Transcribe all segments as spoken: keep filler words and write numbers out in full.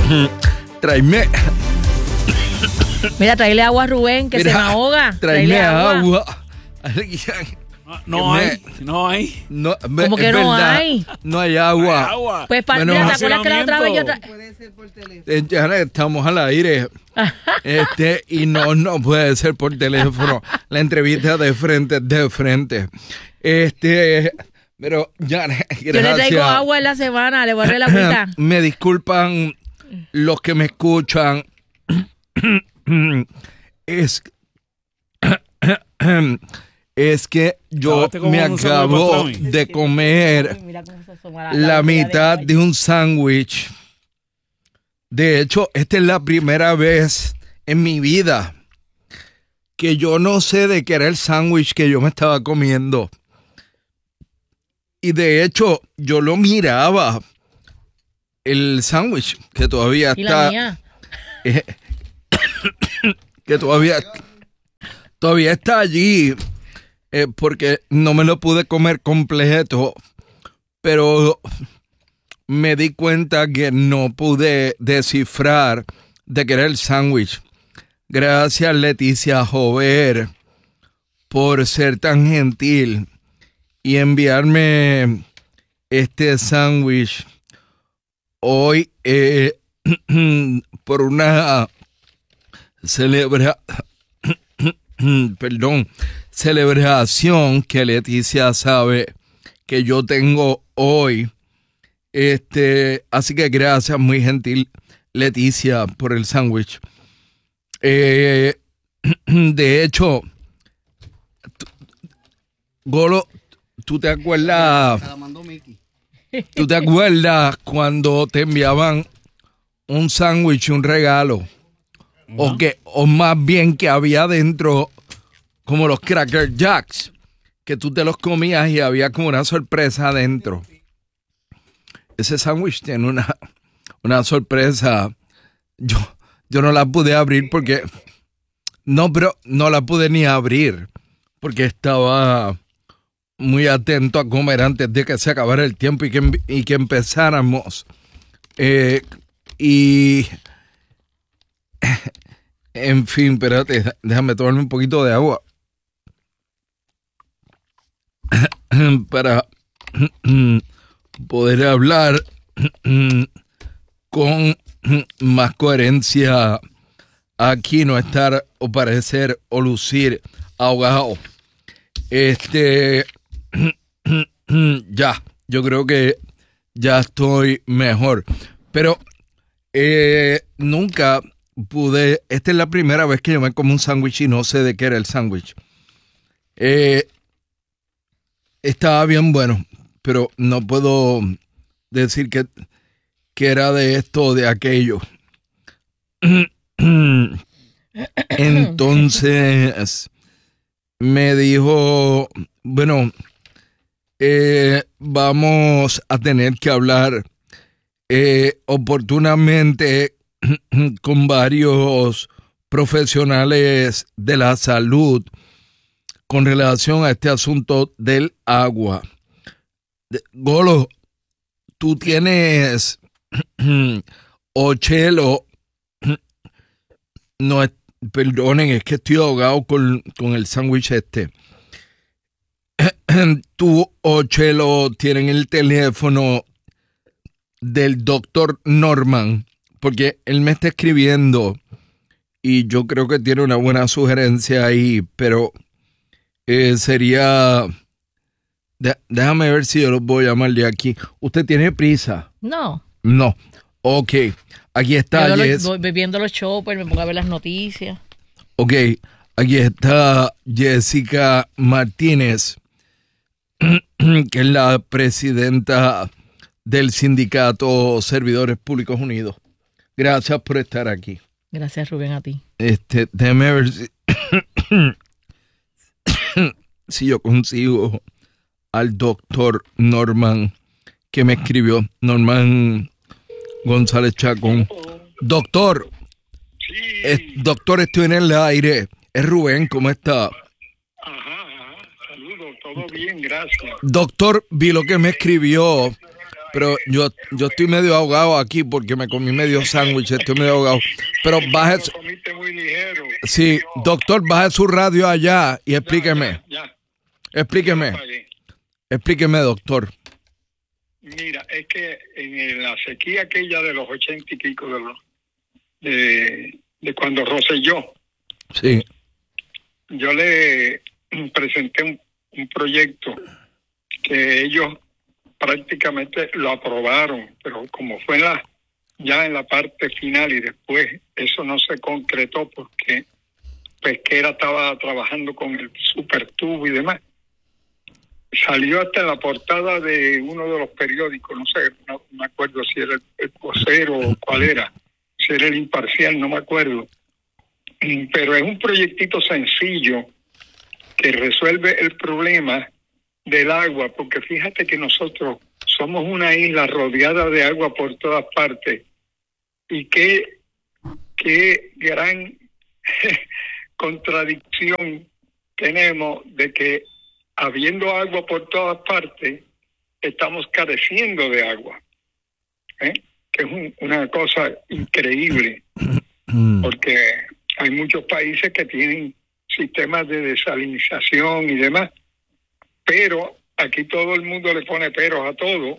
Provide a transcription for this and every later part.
Tráeme. Mira, tráele agua a Rubén, que Mira, se me ahoga. Tráeme agua. agua. No hay, no hay. No, ¿Cómo que no verdad, hay? No hay agua. No hay agua. Pues, pa, Bueno, mira, ¿te acuerdas que la otra vez yo tra- Puede ser por teléfono. Eh, ya estamos al aire. este Y no, no puede ser por teléfono. La entrevista de frente, de frente. Este... Pero, ya, gracias. Yo le traigo agua en la semana, le voy a dar la mitad. Me disculpan los que me escuchan. es, es que yo me acabo de comer la mitad de un sándwich. De hecho, esta es la primera vez en mi vida que yo no sé de qué era el sándwich que yo me estaba comiendo. Y de hecho, yo lo miraba, el sándwich, que todavía ¿Y está... la mía? Eh, que todavía, todavía está allí, eh, porque no me lo pude comer completo, pero me di cuenta que no pude descifrar de qué era el sándwich. Gracias, Leticia Jover, por ser tan gentil y enviarme este sándwich hoy eh, por una celebra perdón celebración que Leticia sabe que yo tengo hoy. Este, así que gracias, muy gentil Leticia, por el sándwich. Eh, de hecho, Golo, ¿tú te acuerdas? ¿Tú te acuerdas cuando te enviaban un sándwich, un regalo? Uh-huh. O que, o más bien que había dentro como los Cracker Jacks, que tú te los comías y había como una sorpresa adentro. Ese sándwich tiene una, una sorpresa. Yo, yo no la pude abrir porque no, pero no la pude ni abrir porque estaba muy atento a comer antes de que se acabara el tiempo y que, y que empezáramos. Eh, y, en fin, espérate, déjame tomarme un poquito de agua para poder hablar con más coherencia aquí, no estar o parecer o lucir ahogado. Este... Ya, yo creo que ya estoy mejor. Pero eh, nunca pude. Esta es la primera vez que yo me como un sándwich y no sé de qué era el sándwich. Eh, estaba bien bueno, pero no puedo decir que, que era de esto o de aquello. Entonces me dijo, bueno, eh, vamos a tener que hablar eh, oportunamente con varios profesionales de la salud con relación a este asunto del agua. Golo, tú tienes Ochelo, no, perdonen, es que estoy ahogado con, con el sándwich este. Tú, Ochelo, tienen el teléfono del doctor Norman, porque él me está escribiendo y yo creo que tiene una buena sugerencia ahí, pero eh, sería... De, déjame ver si yo lo voy a llamar de aquí. ¿Usted tiene prisa? No. No. Ok. Aquí está. Yo Jess. voy bebiendo los choppers, me pongo a ver las noticias. Ok. Aquí está Jessica Martínez, que es la presidenta del Sindicato Servidores Públicos Unidos. Gracias por estar aquí. Gracias, Rubén, a ti. Este, déjame ver si, si yo consigo al doctor Norman, que me escribió, Norman González Chacón. Doctor, sí. es, doctor, estoy en el aire. Es Rubén, ¿cómo está? Ajá, ajá. Saludos, todo bien, gracias. Doctor, vi lo que me escribió pero yo, yo estoy medio ahogado aquí porque me comí medio sándwich, estoy medio ahogado. Pero baje... Lo comiste muy ligero. Sí, doctor, baje su radio allá y explíqueme. Ya, ya. Explíqueme. Explíqueme, doctor. Mira, es que en la sequía aquella de los ochenta y pico de, los, de, de cuando Rosselló, sí, yo le presenté un, un proyecto que ellos prácticamente lo aprobaron, pero como fue en la, ya en la parte final y después eso no se concretó porque Pesquera estaba trabajando con el supertubo y demás. Salió hasta en la portada de uno de los periódicos, no sé, no, no me acuerdo si era el, el Vocero o cuál era, si era el Imparcial, no me acuerdo. Pero es un proyectito sencillo que resuelve el problema del agua, porque fíjate que nosotros somos una isla rodeada de agua por todas partes y qué, qué gran contradicción tenemos de que habiendo agua por todas partes, estamos careciendo de agua, ¿eh? Que es un, una cosa increíble, porque hay muchos países que tienen sistemas de desalinización y demás, pero aquí todo el mundo le pone peros a todo.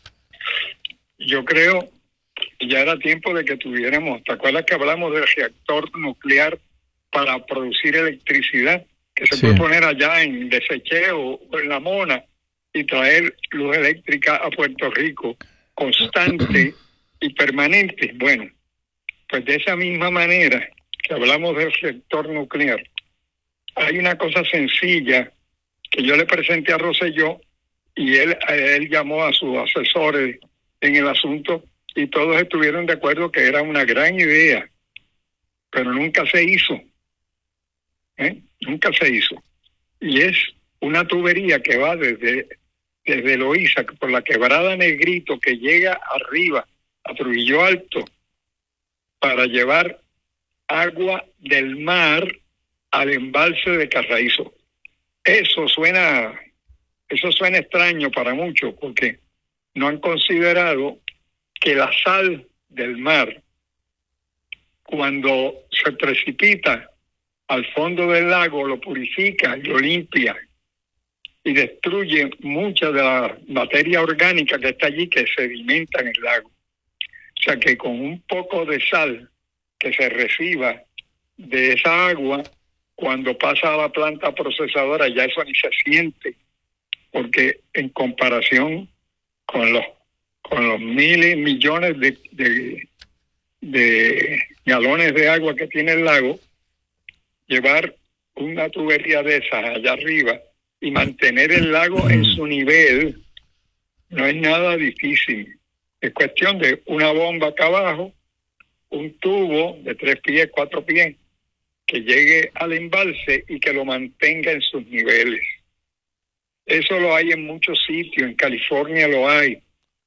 Yo creo que ya era tiempo de que tuviéramos, ¿te acuerdas que hablamos del reactor nuclear para producir electricidad? Que se sí. puede poner allá en Desecheo o en La Mona y traer luz eléctrica a Puerto Rico constante y permanente. Bueno, pues de esa misma manera que hablamos del sector nuclear, hay una cosa sencilla que yo le presenté a Rosselló y él, él llamó a sus asesores en el asunto y todos estuvieron de acuerdo que era una gran idea, pero nunca se hizo. ¿Eh? Nunca se hizo. Y es una tubería que va desde, desde Loíza, por la quebrada Negrito, que llega arriba a Trujillo Alto, para llevar agua del mar al embalse de Carraízo. Eso suena, eso suena extraño para muchos, porque no han considerado que la sal del mar, cuando se precipita al fondo del lago, lo purifica y lo limpia y destruye mucha de la materia orgánica que está allí, que sedimenta en el lago. O sea que con un poco de sal que se reciba de esa agua, cuando pasa a la planta procesadora ya eso ni se siente, porque en comparación con los con los miles, millones de, de, de galones de agua que tiene el lago, llevar una tubería de esas allá arriba y mantener el lago en su nivel no es nada difícil. Es cuestión de una bomba acá abajo, un tubo de tres pies, cuatro pies, que llegue al embalse y que lo mantenga en sus niveles. Eso lo hay en muchos sitios, en California lo hay,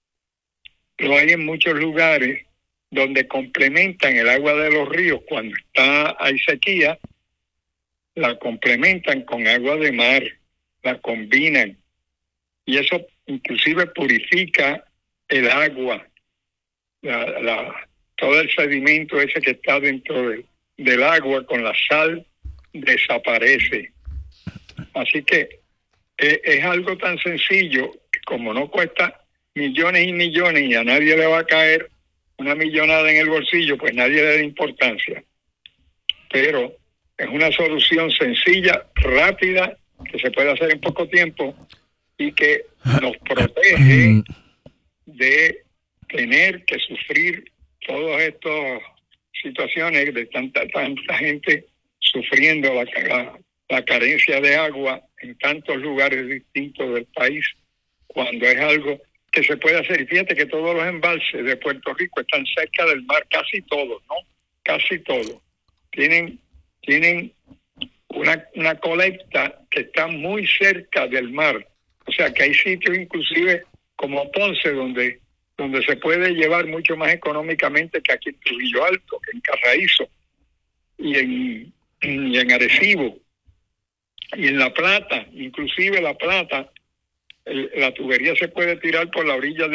lo hay en muchos lugares donde complementan el agua de los ríos cuando está hay sequía, la complementan con agua de mar, la combinan y eso inclusive purifica el agua, la, la, todo el sedimento ese que está dentro de, del agua con la sal desaparece. Así que eh, es algo tan sencillo que como no cuesta millones y millones y a nadie le va a caer una millonada en el bolsillo, pues nadie le da importancia. Pero es una solución sencilla, rápida, que se puede hacer en poco tiempo y que nos protege de tener que sufrir todas estas situaciones de tanta tanta gente sufriendo la, la, la carencia de agua en tantos lugares distintos del país, cuando es algo que se puede hacer. Y fíjate que todos los embalses de Puerto Rico están cerca del mar, casi todos, ¿no? Casi todos. Tienen tienen una, una colecta que está muy cerca del mar. O sea que hay sitios inclusive como Ponce donde, donde se puede llevar mucho más económicamente que aquí en Trujillo Alto, que en Carraízo y en, y en Arecibo y en La Plata. Inclusive La Plata, el, la tubería se puede tirar por la orilla del,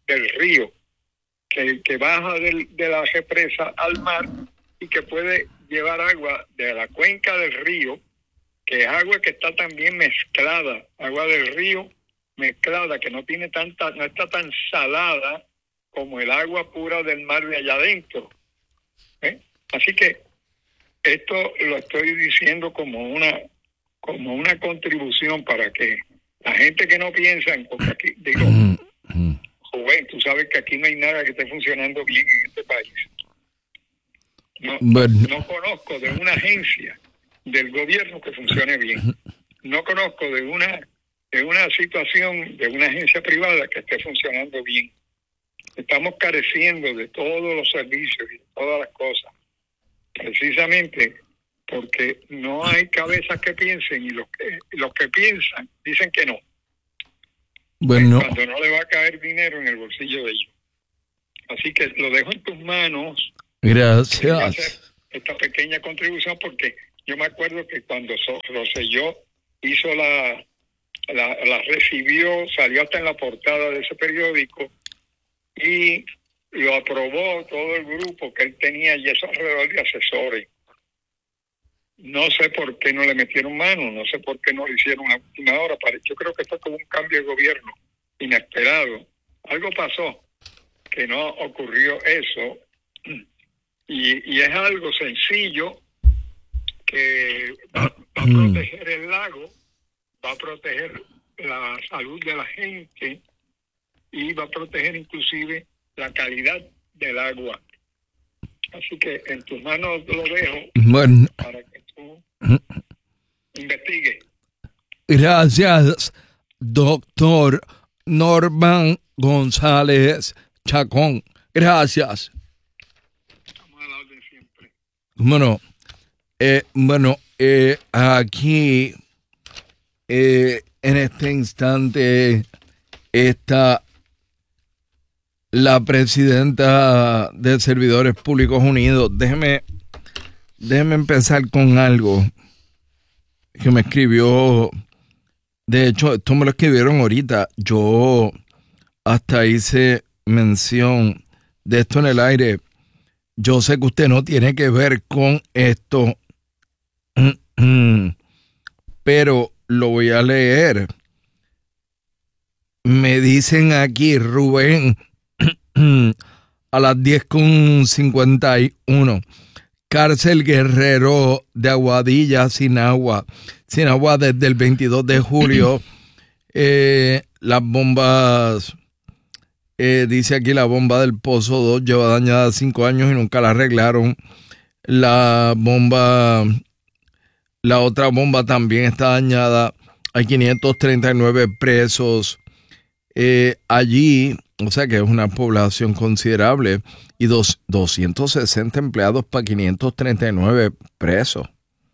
del río, que, que baja del, de la represa al mar y que puede llevar agua de la cuenca del río, que es agua que está también mezclada, agua del río mezclada, que no tiene tanta, no está tan salada como el agua pura del mar de allá adentro. ¿Eh? Así que esto lo estoy diciendo como una como una contribución para que la gente que no piensa, porque aquí digo, joven, tú sabes que aquí no hay nada que esté funcionando bien en este país. No, bueno. no conozco de una agencia del gobierno que funcione bien. No conozco de una de una situación de una agencia privada que esté funcionando bien. Estamos careciendo de todos los servicios y de todas las cosas, precisamente porque no hay cabezas que piensen, y los que los que piensan dicen que no. Bueno. Cuando no le va a caer dinero en el bolsillo de ellos. Así que lo dejo en tus manos. Gracias. Esta pequeña contribución, porque yo me acuerdo que cuando Rosselló hizo la, la, la recibió, salió hasta en la portada de ese periódico y lo aprobó todo el grupo que él tenía y eso alrededor de asesores. No sé por qué no le metieron mano, no sé por qué no lo hicieron a última hora. Yo creo que fue como un cambio de gobierno inesperado. Algo pasó que no ocurrió eso. Y, y es algo sencillo que va, va a proteger el lago, va a proteger la salud de la gente y va a proteger inclusive la calidad del agua. Así que en tus manos lo dejo, bueno, para que tú investigues. Gracias, doctor Norman González Chacón. Gracias. Estamos a la orden siempre. Bueno, eh, bueno eh, aquí eh, en este instante está la presidenta de Servidores Públicos Unidos. Déjeme, déjeme empezar con algo que me escribió. De hecho, esto me lo escribieron ahorita. Yo hasta hice mención de esto en el aire. Yo sé que usted no tiene que ver con esto, pero lo voy a leer. Me dicen aquí, Rubén, a las diez con cincuenta y uno. Cárcel Guerrero de Aguadilla sin agua. Sin agua desde el veintidós de julio. Eh, las bombas, eh, dice aquí la bomba del Pozo dos lleva dañada cinco años y nunca la arreglaron. La bomba, la otra bomba también está dañada. Hay quinientos treinta y nueve presos eh, allí. O sea que es una población considerable y dos, doscientos sesenta empleados para quinientos treinta y nueve presos.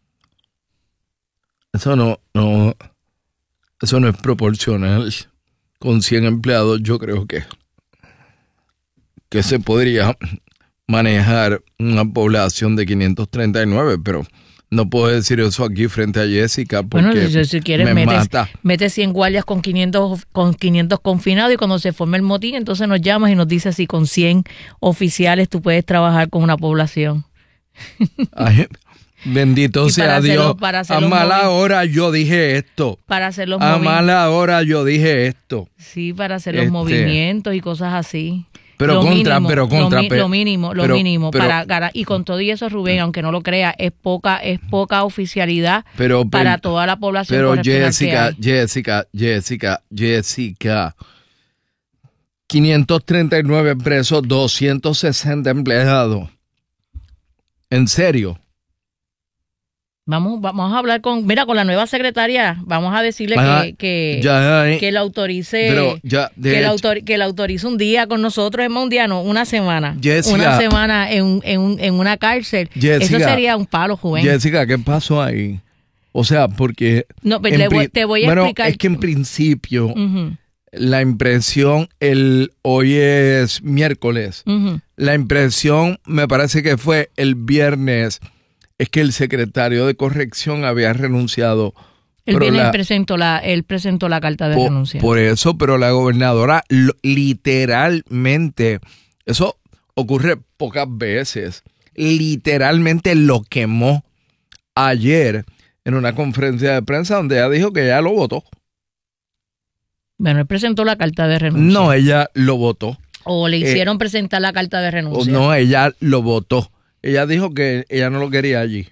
Eso no, no, eso no es proporcional. Con cien empleados yo creo que, que se podría manejar una población de quinientos treinta y nueve, pero no puedo decir eso aquí frente a Jessica porque bueno, si, si quieres, me metes, mata. metes cien guardias con quinientos, con quinientos confinados y cuando se forme el motín, entonces nos llamas y nos dices si con cien oficiales tú puedes trabajar con una población. Ay, bendito sea hacerlo, Dios. A mala hora yo dije esto. Para hacer los A mala hora yo dije esto. Sí, para hacer los Este, movimientos y cosas así. Pero lo contra, mínimo, pero contra. Lo, pero, lo mínimo, lo pero, mínimo. pero, para, para Y con todo y eso, Rubén, aunque no lo crea, es poca es poca oficialidad pero, para pero, toda la población. Pero Jessica, Jessica, Jessica, Jessica. quinientos treinta y nueve presos, doscientos sesenta empleados. ¿En serio? Vamos, vamos a hablar con, mira, con la nueva secretaria, vamos a decirle Ajá, que, que, ya, eh, que la autorice, pero ya, de que, la hecho, autor, que la autorice un día con nosotros en un día, no, una semana. Jessica, una semana en, en, en una cárcel. Jessica, eso sería un palo, joven. Jessica, ¿qué pasó ahí? O sea, porque... No, pero le voy, te voy a bueno, explicar. es que en principio, uh-huh. la impresión, el hoy es miércoles, uh-huh. la impresión me parece que fue el viernes, es que el secretario de Corrección había renunciado Él Pero viene la- y presentó la, él presentó la carta de Por, renuncia. por eso, pero la gobernadora lo- literalmente, eso ocurre pocas veces, literalmente lo quemó ayer en una conferencia de prensa donde ella dijo que ella lo votó. Bueno, él presentó la carta de renuncia. No, ella lo votó. O le eh, hicieron presentar la carta de O renuncia. no, ella lo votó. Ella dijo que ella no lo quería allí.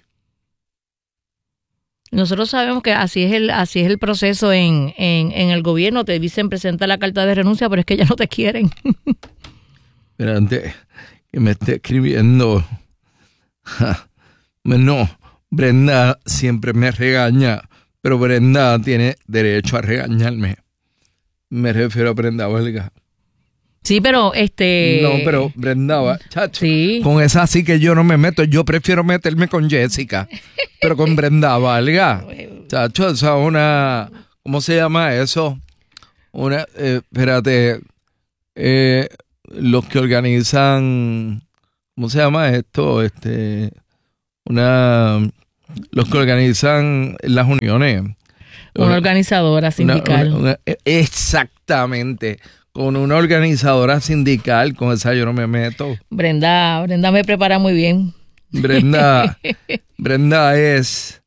Nosotros sabemos que así es el así es el proceso en, en, en el gobierno. Te dicen presentar la carta de renuncia, pero es que ya no te quieren. Espérate, que me esté escribiendo. Ja, no, Brenda siempre me regaña, pero Brenda tiene derecho a regañarme. Me refiero a Brenda Valga. Sí, pero este... No, pero Brenda, va- chacho, Sí. con esa sí que yo no me meto. Yo prefiero meterme con Jessica, pero con Brenda Valga. Chacho, esa es una... ¿Cómo se llama eso? Una... eh, espérate. Eh, los que organizan... ¿Cómo se llama esto? Este... Una... Los que organizan las uniones. Una organizadora Una- sindical. una- una- exactamente. Con una organizadora sindical, con esa yo no me meto. Brenda, Brenda me prepara muy bien. Brenda, Brenda es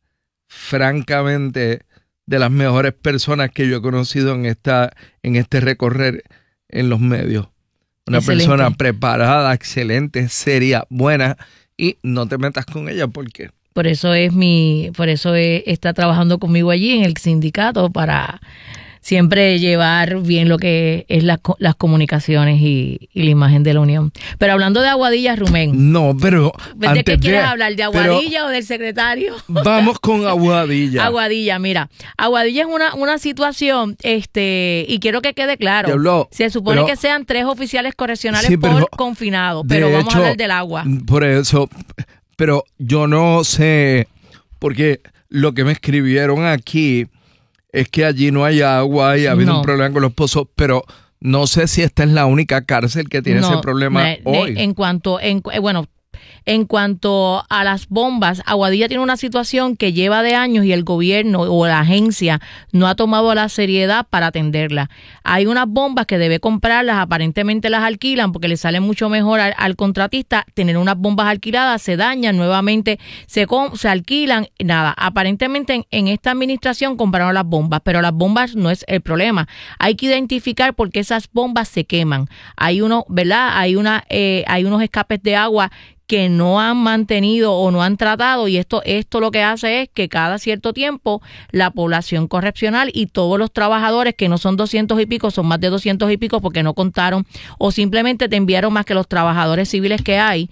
francamente de las mejores personas que yo he conocido en esta, en este recorrer en los medios. Una Excelente. persona preparada, excelente, seria, buena, y no te metas con ella porque Por eso es mi, por eso es- está trabajando conmigo allí en el sindicato para siempre llevar bien lo que es las, co- las comunicaciones y, y la imagen de la unión. Pero hablando de Aguadilla, Rumén, no, pero ¿de antes qué quieres de- hablar? ¿De pero Aguadilla o del secretario? vamos con Aguadilla. Aguadilla, mira, Aguadilla es una, una situación, este, y quiero que quede claro, Diablo, se supone pero- que sean tres oficiales correccionales Sí, pero- por confinado, De pero vamos hecho, a hablar del agua. Por eso, pero yo no sé, porque lo que me escribieron aquí es que allí no hay agua y ha habido No. un problema con los pozos, pero no sé si esta es la única cárcel que tiene ese problema ne- ne- hoy. En cuanto, en, eh, bueno, en cuanto a las bombas, Aguadilla tiene una situación que lleva de años y el gobierno o la agencia no ha tomado la seriedad para atenderla. Hay unas bombas que debe comprarlas, aparentemente las alquilan porque le sale mucho mejor al, al contratista tener unas bombas alquiladas, se dañan, nuevamente se, com- se alquilan, nada. Aparentemente en, en esta administración compraron las bombas, pero las bombas no es el problema. Hay que identificar por qué esas bombas se queman. Hay uno, ¿verdad? Hay una, eh, hay unos escapes de agua que no han mantenido o no han tratado, y esto esto lo que hace es que cada cierto tiempo la población correccional y todos los trabajadores, que no son doscientos y pico, son más de doscientos y pico porque no contaron o simplemente te enviaron más que los trabajadores civiles que hay,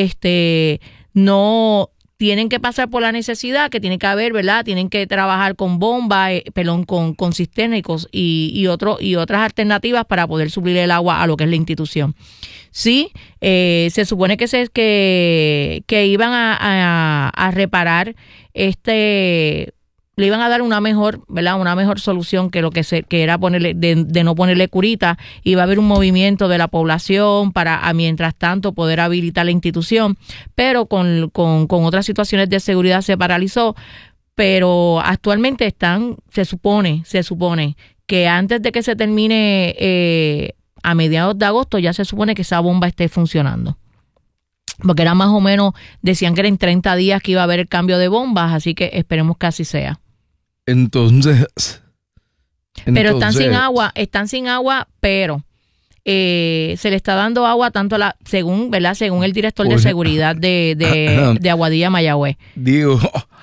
este no tienen que pasar por la necesidad que tiene que haber, ¿verdad? Tienen que trabajar con bombas, eh, pelón, con, con cisternas y, cos- y, y, otro, y otras alternativas para poder suplir el agua a lo que es la institución. Sí, eh, se supone que se que, que iban a, a, a reparar este, le iban a dar una mejor, ¿verdad? Una mejor solución que lo que se que era ponerle de, de no ponerle curita. Iba a haber un movimiento de la población para a mientras tanto poder habilitar la institución, pero con, con, con otras situaciones de seguridad se paralizó. Pero actualmente están, se supone, se supone que antes de que se termine eh, a mediados de agosto ya se supone que esa bomba esté funcionando. Porque era más o menos, decían que eran treinta días que iba a haber el cambio de bombas, así que esperemos que así sea. Entonces, Pero están entonces, sin agua, están sin agua, pero eh, se le está dando agua tanto a la, según, ¿verdad? Según el director de Pues- seguridad de, de, de Aguadilla, Mayagüez. Digo,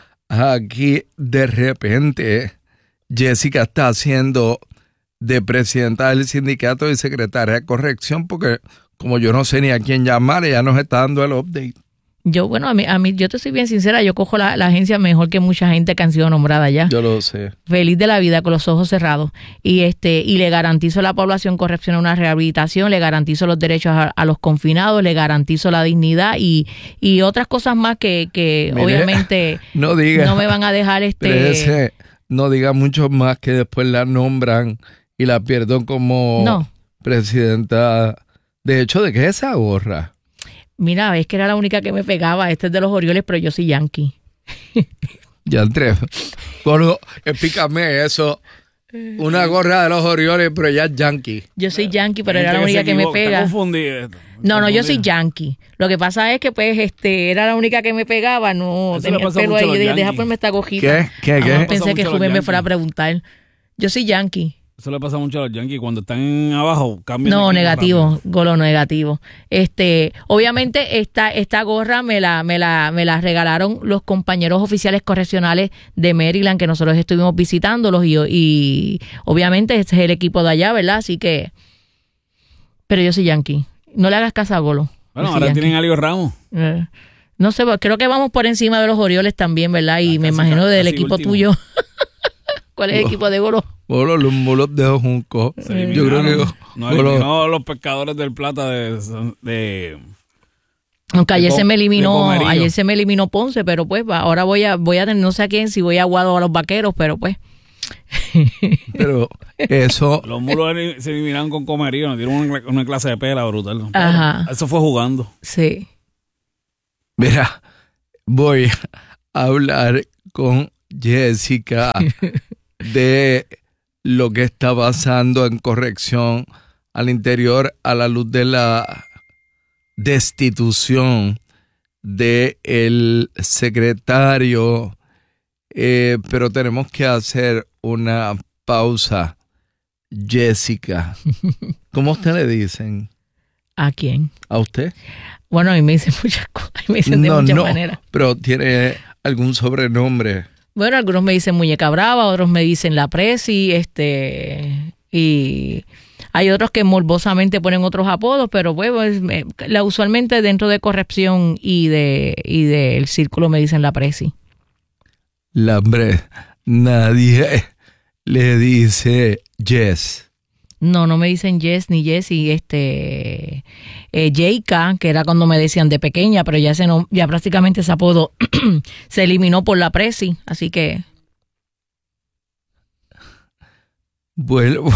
aquí de repente Jessica está haciendo de presidenta del sindicato y secretaria de corrección porque como yo no sé ni a quién llamar, ella nos está dando el update. Yo, bueno, a mí, a mí, yo te soy bien sincera, yo cojo la, la agencia mejor que mucha gente que han sido nombrada ya. Yo lo sé. Feliz de la vida, con los ojos cerrados. Y este y le garantizo a la población correccional una rehabilitación, le garantizo los derechos a, a los confinados, le garantizo la dignidad y, y otras cosas más que, que Mire, obviamente no diga, no me van a dejar este... pero ese, no diga mucho más que después la nombran y la pierden como No. presidenta. De hecho, ¿de qué es esa gorra? Mira, es que era la única que me pegaba. Este es de los Orioles, pero yo soy yankee. Ya entré. Bueno, explícame eso. Una gorra de los Orioles, pero ella es yankee. Yo soy yankee, pero Hay era la gente única que, se me equivoca, pega. está confundida. No, no, yo soy Confundida. yankee. Lo que pasa es que, pues, este, era la única que me pegaba. No, Eso tenía le el pasa pelo mucho a ahí. los Yo dije, deja yankees. ponerme esta cojita. ¿Qué? ¿Qué? Jamás ¿Qué? pensé Pasa que mucho a los Rubén me fuera a yankees. preguntar. Yo soy yankee. Eso le pasa mucho a los Yankees. Cuando están abajo, cambian. de No, equipo negativo, rápido. Golo, negativo. Este, obviamente esta esta gorra me la me la me la regalaron los compañeros oficiales correccionales de Maryland que nosotros estuvimos visitándolos y, y obviamente este es el equipo de allá, ¿verdad? Así que pero yo soy yankee. No le hagas caso a Golo. Bueno, Yo soy ahora yankee. tienen a Leo Ramos. Eh, no sé, creo que vamos por encima de los Orioles también, ¿verdad? Y Ah, me casi, imagino casi del equipo último. tuyo. ¿Cuál es el equipo de Golo? Bueno, los mulos de Junco. Se Yo creo que eliminaron. No Golo- eliminó los pescadores del Plata de, de Aunque ayer de se Co- me de eliminó, Comerío. ayer se me eliminó Ponce, pero pues va, ahora voy a voy a tener no sé a quién, si voy a Aguado o a los Vaqueros, pero pues pero eso, los mulos eli- se eliminaron con Comerío. Nos dieron una, una clase de pela brutal. Ajá. Eso fue jugando. sí. mira, voy a hablar con Jessica de lo que está pasando en corrección al interior a la luz de la destitución de el secretario, eh, pero tenemos que hacer una pausa. Jessica, ¿cómo usted le dicen? ¿A quién? ¿A usted? Bueno, a mí me dicen muchas cosas, me dicen de muchas maneras. pero tiene algún sobrenombre. Bueno, algunos me dicen muñeca brava, otros me dicen la presi, este, y hay otros que morbosamente ponen otros apodos, pero bueno, es- me- la, usualmente dentro de corrección y de y del círculo me dicen la presi. La hombre, nadie le dice Jess. No, no me dicen Jess ni Jessie, este, eh, Jayka, que era cuando me decían de pequeña, pero ya ese no, ya prácticamente ese apodo se eliminó por la presi, así que Vuelvo,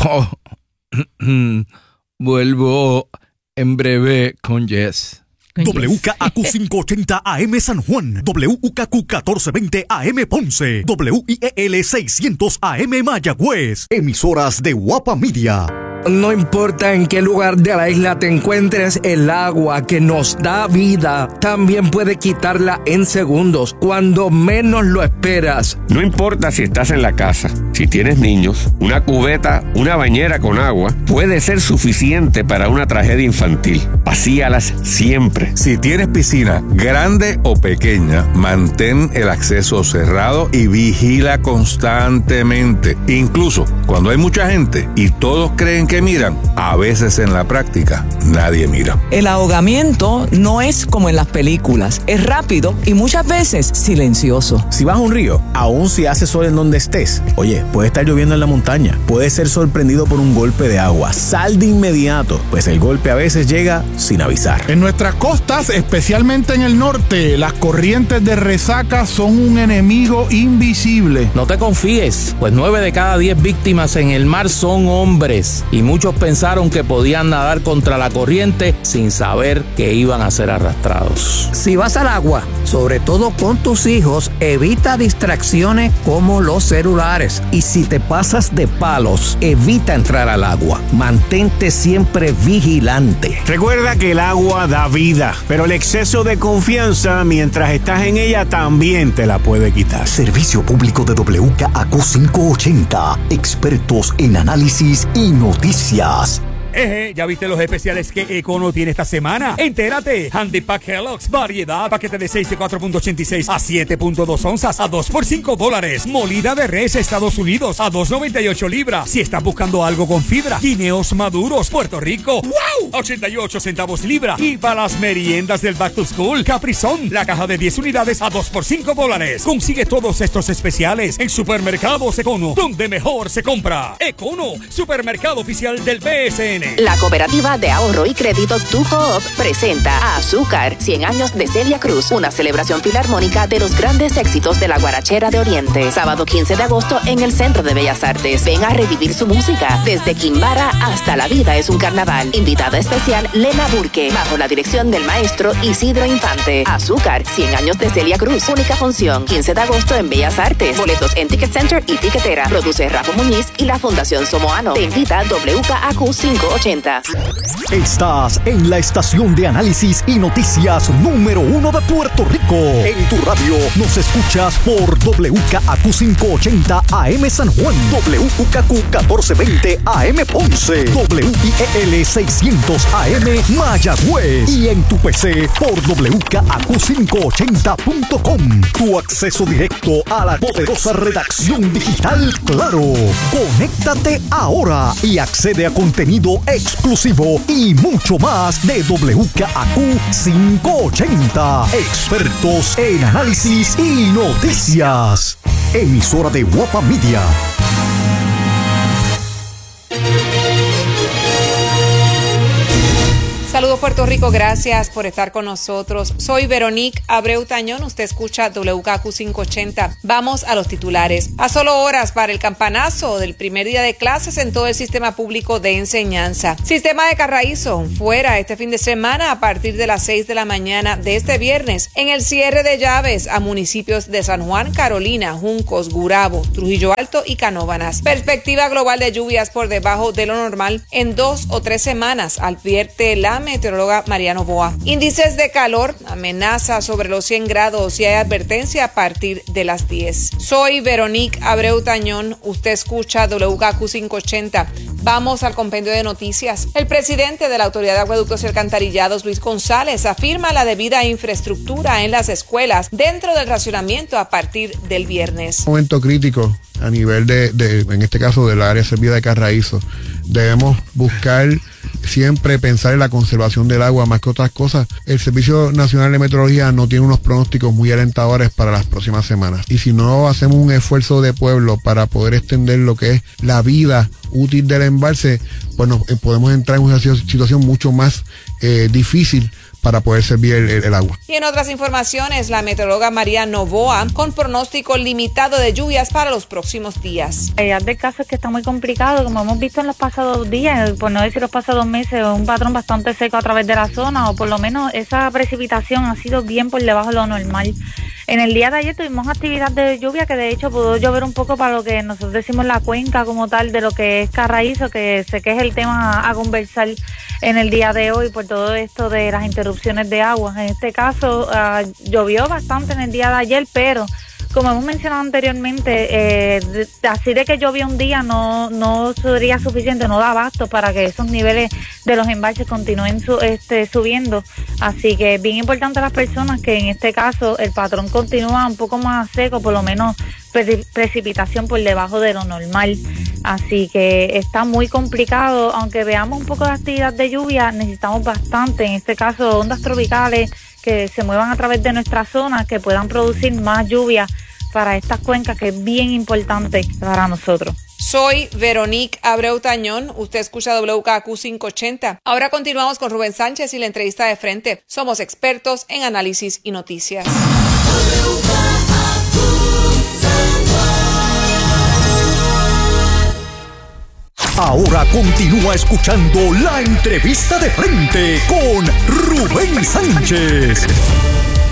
vuelvo en breve con Jess. con Jess. W K A Q quinientos ochenta A M San Juan, W K Q catorce veinte A M Ponce, W I E L seiscientos A M Mayagüez. Emisoras de Guapa Media. No importa en qué lugar de la isla te encuentres, el agua que nos da vida también puede quitarla en segundos, cuando menos lo esperas. No importa si estás en la casa, si tienes niños, una cubeta, una bañera con agua puede ser suficiente para una tragedia infantil. Vacíalas siempre. Si tienes piscina, grande o pequeña, mantén el acceso cerrado y vigila constantemente. Incluso cuando hay mucha gente y todos creen que miran, a veces en la práctica nadie mira. El ahogamiento no es como en las películas, es rápido y muchas veces silencioso. Si vas a un río, aun si hace sol en donde estés, oye, puede estar lloviendo en la montaña, puedes ser sorprendido por un golpe de agua. Sal de inmediato, pues el golpe a veces llega sin avisar. En nuestras costas, especialmente en el norte, las corrientes de resaca son un enemigo invisible. No te confíes, pues nueve de cada diez víctimas en el mar son hombres y muchos pensaron que podían nadar contra la corriente sin saber que iban a ser arrastrados. Si vas al agua, sobre todo con tus hijos, evita distracciones como los celulares. Y si te pasas de palos, evita entrar al agua. Mantente siempre vigilante. Recuerda que el agua da vida, pero el exceso de confianza mientras estás en ella también te la puede quitar. Servicio público de W K A Q quinientos ochenta. Expertos en análisis y noticias. Eje, ¿ya viste los especiales que Econo tiene esta semana? Entérate. Handy Pack Kellogg's, variedad, paquete de seis de cuatro punto ochenta y seis a siete punto dos onzas a dos por cinco dólares. Molida de res Estados Unidos a dos noventa y ocho libras. Si estás buscando algo con fibra, guineos maduros, Puerto Rico, ¡wow! ochenta y ocho centavos libra. Y para las meriendas del Back to School, Caprizón, la caja de diez unidades a dos por cinco dólares. Consigue todos estos especiales en Supermercados Econo, donde mejor se compra. Econo, supermercado oficial del B S N. F. La Cooperativa de Ahorro y Crédito Tu Coop presenta a Azúcar, cien años de Celia Cruz, una celebración filarmónica de los grandes éxitos de la guarachera de Oriente. Sábado quince de agosto en el Centro de Bellas Artes. Ven a revivir su música. Desde Quimbara hasta La Vida es un carnaval. Invitada especial Lena Burke, bajo la dirección del maestro Isidro Infante. Azúcar, cien años de Celia Cruz. Única función, quince de agosto en Bellas Artes. Boletos en Ticket Center y Tiquetera. Produce Rafa Muñiz y la Fundación Somoano. Te invita W K A Q quinientos ochenta. Estás en la estación de análisis y noticias número uno de Puerto Rico. En tu radio nos escuchas por W K A Q quinientos ochenta A M San Juan, W K Q catorce veinte A M Ponce, W I E L seiscientos A M Mayagüez y en tu P C por W K A Q quinientos ochenta punto com. Tu acceso directo a la poderosa redacción digital Claro. Conéctate ahora y accede a contenido exclusivo y mucho más de W K A Q quinientos ochenta. Expertos en análisis y noticias. Emisora de Guapa Media. Saludos Puerto Rico, gracias por estar con nosotros. Soy Veronique Abreu Tañón, usted escucha W K Q quinientos ochenta. Vamos a los titulares. A solo horas para el campanazo del primer día de clases en todo el sistema público de enseñanza. Sistema de Carraízo, fuera este fin de semana a partir de las seis de la mañana de este viernes. En el cierre de llaves a municipios de San Juan, Carolina, Juncos, Gurabo, Trujillo Alto y Canóvanas. Perspectiva global de lluvias por debajo de lo normal en dos o tres semanas, advierte la meteoróloga Mariano Boa. Índices de calor, amenaza sobre los cien grados y hay advertencia a partir de las diez. Soy Veronique Abreu Tañón, usted escucha W K Q quinientos ochenta. Vamos al compendio de noticias. El presidente de la Autoridad de Acueductos y Alcantarillados, Luis González, afirma la debida infraestructura en las escuelas dentro del racionamiento a partir del viernes. Un momento crítico a nivel de, de, en este caso, del área servida de Carraízo. Debemos buscar siempre pensar en la conservación del agua más que otras cosas. El Servicio Nacional de Meteorología no tiene unos pronósticos muy alentadores para las próximas semanas. Y si no hacemos un esfuerzo de pueblo para poder extender lo que es la vida útil del embalse, pues nos, eh, podemos entrar en una situación mucho más eh, difícil para poder servir el, el, el agua. Y en otras informaciones, la meteoróloga María Novoa con pronóstico limitado de lluvias para los próximos días. La realidad del caso es que está muy complicado, como hemos visto en los pasados días, por no decir los pasados meses, un patrón bastante seco a través de la zona, o por lo menos esa precipitación ha sido bien por debajo de lo normal. En el día de ayer tuvimos actividad de lluvia que de hecho pudo llover un poco para lo que nosotros decimos la cuenca como tal de lo que es Carraízo, que sé que es el tema a, a conversar en el día de hoy por todo esto de las interrupciones de agua. En este caso uh, llovió bastante en el día de ayer, pero como hemos mencionado anteriormente, eh, de, así de que llovió un día no no sería suficiente, no da abasto para que esos niveles de los embalses continúen su, este, subiendo. Así que es bien importante a las personas que en este caso el patrón continúa un poco más seco, por lo menos pre- precipitación por debajo de lo normal. Así que está muy complicado, aunque veamos un poco de actividad de lluvia, necesitamos bastante, en este caso ondas tropicales que se muevan a través de nuestra zona, que puedan producir más lluvia para estas cuencas, que es bien importante para nosotros. Soy Veronique Abreu Tañón, usted escucha W K Q quinientos ochenta. Ahora continuamos con Rubén Sánchez y la entrevista de frente. Somos expertos en análisis y noticias. Ahora continúa escuchando la entrevista de frente con Rubén Sánchez.